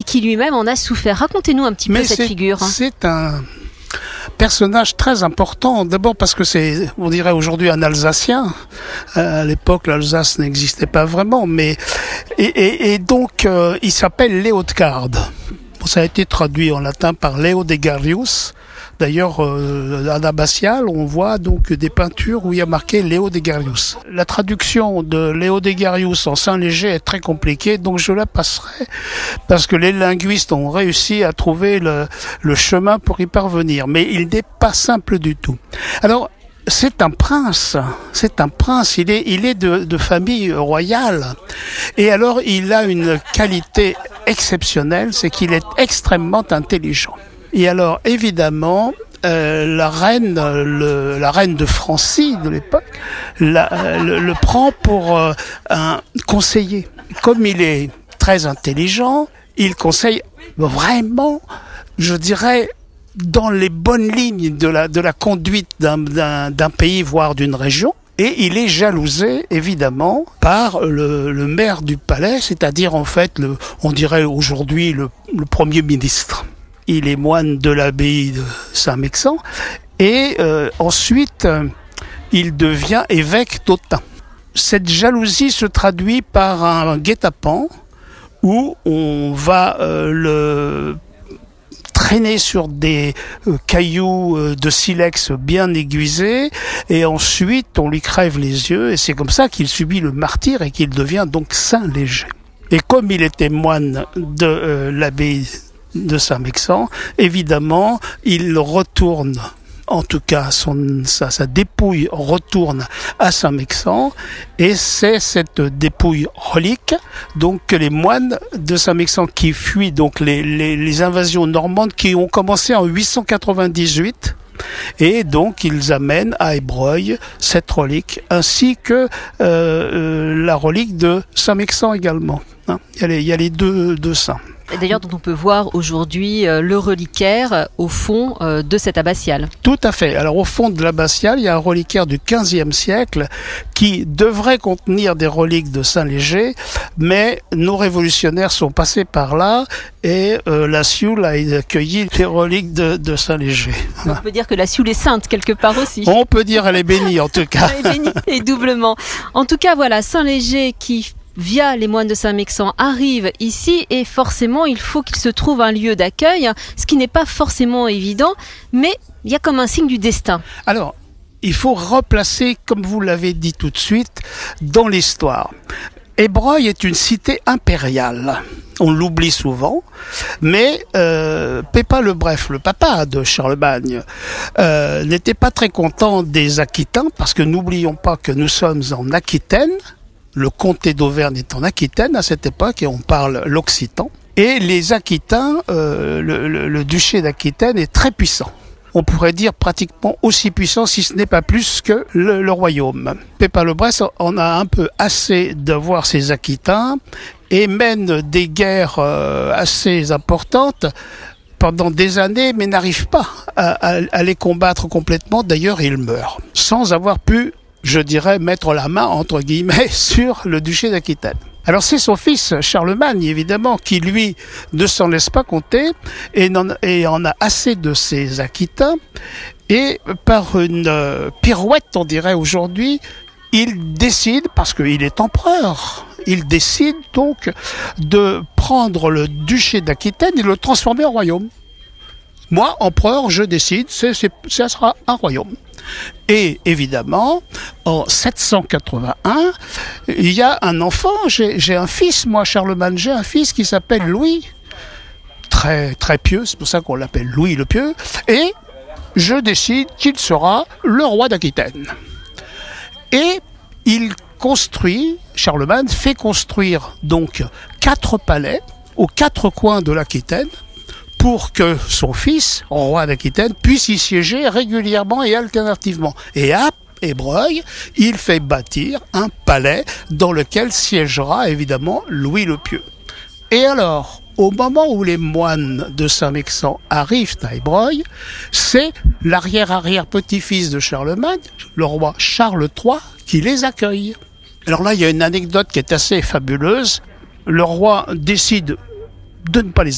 qui lui-même en a souffert. Racontez-nous un petit peu cette figure. C'est un personnage très important, d'abord parce que c'est, on dirait aujourd'hui, un Alsacien. À l'époque, l'Alsace n'existait pas vraiment, mais et donc il s'appelle Leotcard. Ça a été traduit en latin par Leodegarius. D'ailleurs, à l'abbatiale, on voit donc des peintures où il y a marqué Leodegarius. La traduction de Leodegarius en Saint-Léger est très compliquée, donc je la passerai, parce que les linguistes ont réussi à trouver le chemin pour y parvenir. Mais il n'est pas simple du tout. Alors, c'est un prince, il est de famille royale. Et alors, il a une qualité exceptionnelle, c'est qu'il est extrêmement intelligent. Et alors, évidemment, la reine de Francie de l'époque, le prend pour un conseiller. Comme il est très intelligent, il conseille vraiment, je dirais, dans les bonnes lignes de la conduite d'un pays, voire d'une région. Et il est jalousé, évidemment, par le maire du palais, c'est-à-dire, en fait, on dirait aujourd'hui le premier ministre. Il est moine de l'abbaye de Saint-Mexant et ensuite il devient évêque d'Autun. Cette jalousie se traduit par un guet-apens où on va le traîner sur des cailloux de silex bien aiguisés et ensuite on lui crève les yeux et c'est comme ça qu'il subit le martyre et qu'il devient donc Saint-Léger. Et comme il était moine de l'abbaye de Saint-Mexant, évidemment, il retourne, en tout cas, sa dépouille retourne à Saint-Mexant, et c'est cette dépouille relique, donc, que les moines de Saint-Mexant qui fuient, donc, les invasions normandes qui ont commencé en 898, et donc ils amènent à Ébreuil cette relique, ainsi que la relique de Saint-Mexant également. Hein. Il y a les deux saints. D'ailleurs, dont on peut voir aujourd'hui le reliquaire au fond de cette abbatiale. Tout à fait. Alors, au fond de l'abbatiale, il y a un reliquaire du XVe siècle qui devrait contenir des reliques de Saint-Léger, mais nos révolutionnaires sont passés par là et la Sioule a accueilli les reliques de Saint-Léger. On peut dire que la Sioule est sainte quelque part aussi. On peut dire elle est bénie en tout cas. Elle est bénie et doublement. En tout cas, voilà, Saint-Léger qui via les moines de Saint-Mexant, arrive ici et forcément il faut qu'il se trouve un lieu d'accueil, ce qui n'est pas forcément évident, mais il y a comme un signe du destin. Alors, il faut replacer, comme vous l'avez dit tout de suite, dans l'histoire. Ébreuil est une cité impériale. On l'oublie souvent, mais Pépin le Bref, le papa de Charlemagne, n'était pas très content des Aquitains, parce que n'oublions pas que nous sommes en Aquitaine. Le comté d'Auvergne est en Aquitaine à cette époque et on parle l'occitan. Et les Aquitains, le duché d'Aquitaine est très puissant. On pourrait dire pratiquement aussi puissant, si ce n'est pas plus que le royaume. Pépin le Bref en a un peu assez de voir ces Aquitains et mène des guerres assez importantes pendant des années, mais n'arrive pas à les combattre complètement. D'ailleurs, il meurt sans avoir pu, je dirais, mettre la main, entre guillemets, sur le duché d'Aquitaine. Alors c'est son fils, Charlemagne, évidemment, qui lui ne s'en laisse pas compter et en a assez de ces Aquitains. Et par une pirouette, on dirait aujourd'hui, il décide, parce qu'il est empereur, il décide donc de prendre le duché d'Aquitaine et le transformer en royaume. Moi, empereur, je décide, ça sera un royaume. Et évidemment, en 781, il y a un enfant, j'ai un fils, moi, Charlemagne, j'ai un fils qui s'appelle Louis, très, très pieux, c'est pour ça qu'on l'appelle Louis le Pieux, et je décide qu'il sera le roi d'Aquitaine. Et il construit, Charlemagne fait construire donc 4 palais aux 4 coins de l'Aquitaine, pour que son fils, roi d'Aquitaine, puisse y siéger régulièrement et alternativement. Et à Ébreuil, il fait bâtir un palais dans lequel siégera évidemment Louis le Pieux. Et alors, au moment où les moines de Saint-Mexant arrivent à Ébreuil, c'est l'arrière-petit-fils de Charlemagne, le roi Charles III, qui les accueille. Alors là, il y a une anecdote qui est assez fabuleuse. Le roi décide de ne pas les